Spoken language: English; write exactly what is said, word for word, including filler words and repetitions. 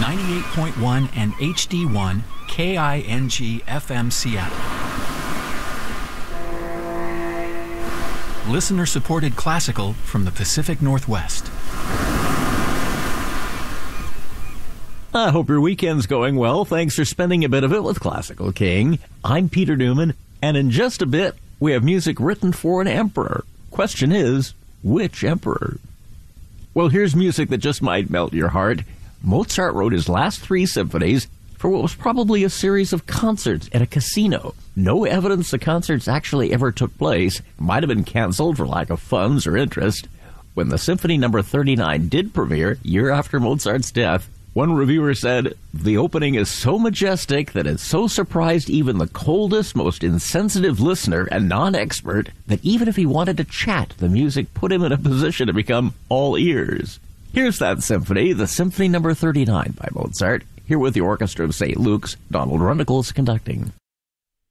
ninety-eight point one and H D one K I N G F M Seattle. Listener-supported classical from the Pacific Northwest. I hope your weekend's going well. Thanks for spending a bit of it with Classical King. I'm Peter Newman, and in just a bit, we have music written for an emperor. Question is, which emperor? Well, here's music that just might melt your heart. Mozart wrote his last three symphonies for what was probably a series of concerts at a casino. No evidence the concerts actually ever took place. Might have been canceled for lack of funds or interest. When the Symphony Number thirty-nine did premiere, year after Mozart's death, one reviewer said, "The opening is so majestic that it so surprised even the coldest, most insensitive listener and non-expert that even if he wanted to chat, the music put him in a position to become all ears." Here's that symphony, the Symphony Number thirty-nine by Mozart, here with the Orchestra of Saint Luke's, Donald Rundicles conducting.